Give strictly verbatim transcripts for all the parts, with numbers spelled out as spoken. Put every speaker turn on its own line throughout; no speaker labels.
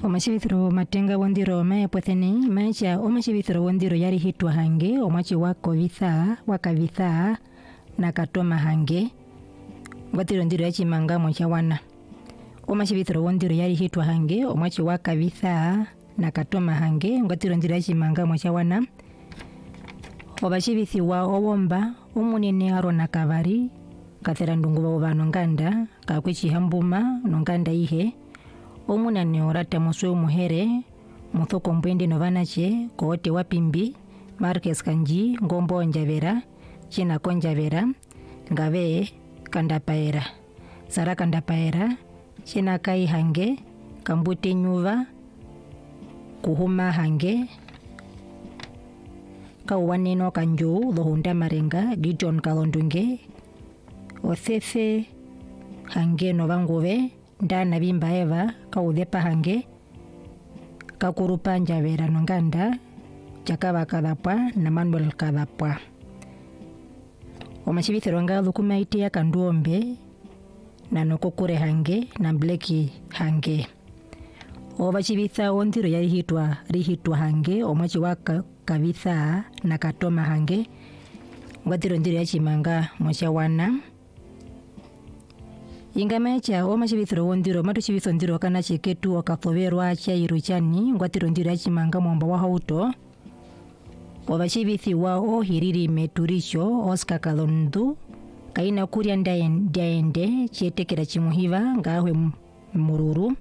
Omashibithiro matenga wondiro maya pwetheni maisha omashibithiro wondiro yari hitwa hange omachi wako vitha wakavitha nakatoma hange ngwatiro ndiro yachimanga mochawana. Omashibithiro wondiro yari hitwa hange omachi wakavitha nakatoma hange ngwatiro ndiro yachimanga mochawana. Obashibithiwa owomba omunene arona kavari kathera ndungu baba nonganda kakwichi hambuma nonganda ihe omunane orata muswe umuhere muthoko mbwende novanache koote wapimbi Marques Kanji ngombo njavera china konjavera ngave kandapaera sara kandapaera china kai hange kambute nyuva kuhuma hange kauwaneno kanju lohunda marenga Gideon Kalondunge othefe hange novanguve ndana bimba eva kaudepa hange kakurupa njavera nonganda chakava kadapwa na Manuel kadapwa. Omashibithiro nga lukumaiti ya kanduombe na nokokure hange na Bleki hange. Obashibitha ondiro yari hitwa rihitwa hange omachi waka kavitha na katoma hange ngwatiro ndiro yachimanga mochawana. Ingamecha omashibithiro wondiro matushibitho ndiro kana chiketu wakathoverwa chairu chani ngwatiro ndiro yachimanga mwamba wa hauto. Obashibithiwa ohiriri meturicho Oscar Kalondu kaina kuria ndaende chetekera chimuhiva ngahwe mururu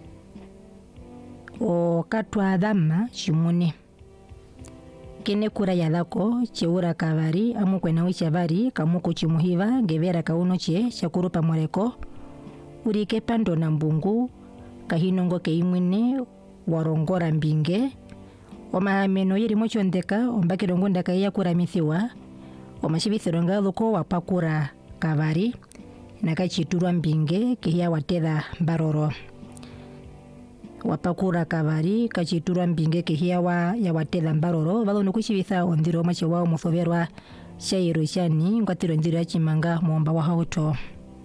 o katwa dama chimune kene kura yalako cheura kavari amukwena wichabari kamuko chimuhiva ngevera kaunoche chakurupa moreko urike pando na mbungu kahinongo keimwine warongora mbinge omahameno yiri mochondeka ombakirongo ndaka yakuramisiwa omashibithiro nga luko wapakura kavari nakachiturwa mbinge kihia watedha mbaroro wapakura kavari kachiturwa mbinge kihia wa ya watedha mbaroro valo nukushibitha ondiro machi wao muthoverwa chairu chani ngwatiro ndiro yachimanga mwamba wa hauto.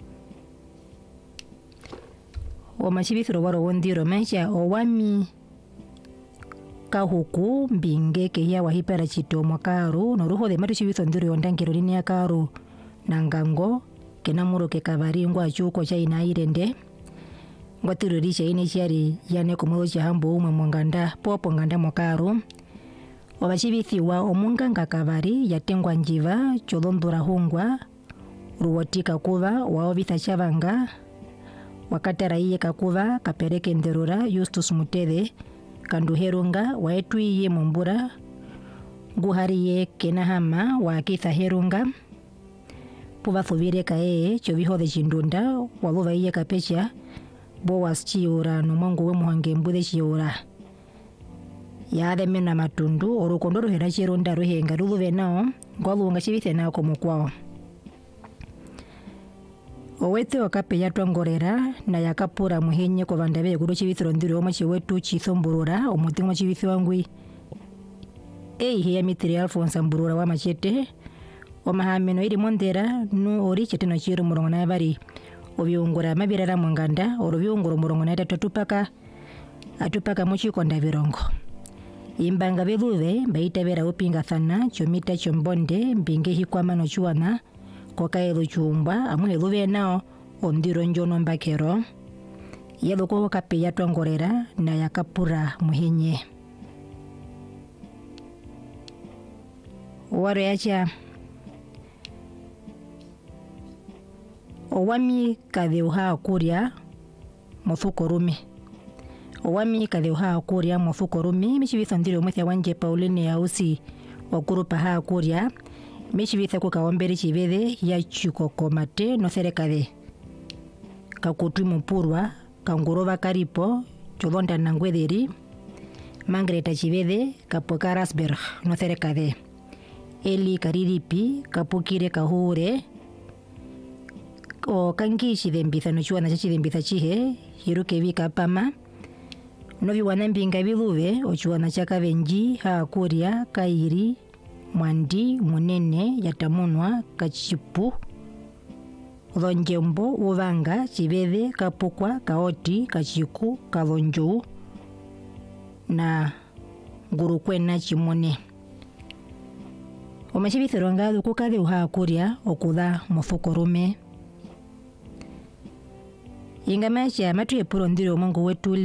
Omashibithiro waro wondiro maisha owami kahuku mbinge kehia wahipera chito mwakaru noruho de matushibitho ndiro yondangiro lini ya karu nangango kenamuro ke kavari ngwa chuko cha inairende ngwatiro risha ine chari yane kumuro cha hambo umwe mwanganda popo nganda mwakaru. Obashibithiwa omunganga kavari yatengwa njiva cholondora hungwa ruwatika kuva waobitha chavanga wakatara iye kakuva kapereke nderura Justus Mutede kanduherunga waetu iye mumbura guhariye kenahama wakitha herunga puva thuvire kae choviho de chindunda waluva iye kapecha Boas chiura nomongo we muhange mbude chiura yade mena matundu orukondoro hera chironda ruhenga ruluve nao ngwalunga chibithe nao komukwao. Owete wakape yatwangorera na yakapura muhenye kwa vandabe kudo chibithiro ndiro omachi wetu chithomburura omutima chibithi wangui ei hiya mitri Alphonse Mburura wa machete omahameno iri mondera nu ori chete no chiro murongo na bari obyongora mabirara mwanganda orobyongoro murongo na tatupaka atupaka muchikonda virongo imbanga beluve baitavera upinga thana chomita chombonde mbinge hikwama no chuana kokaelo chumba amuheluve nao ondiro njono mbakero yeloko kape yatwangorera na yakapura muhenye. Waro yacha owami kadheuha kuria mothuko rumi owami kadheuha kuria mothuko rumi michibitha ndiro mwethya wanje Pauline Yausi wakurupa ha kuria michibitha kukaombere chibethe ya chukoko mate no serekade kakutwi mupurwa kangurova karipo cholonda nangwederi mangreta chibethe kapoka Rasberg no serekade Eli kariripi kapukire kahure o kangishi dembitha no chuana chachi dembitha chihe hiruke vika pama novi wanambinga biluve o chuana chaka venji ha kuria kairi mwandi munene yatamunwa kachipu lonjembo uvanga chibethe kapukwa kaoti kachiku kalonju na ngurukwena chimone. Omachibithero ngado kukathe uhakuria okutha mufuko rume. Ingamacha matu epuro ndiro mungu wetu